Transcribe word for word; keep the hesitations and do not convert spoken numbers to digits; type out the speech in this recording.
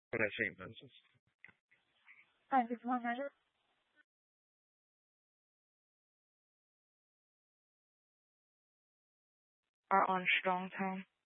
When I say buses. Hi, good morning. Are on strong time.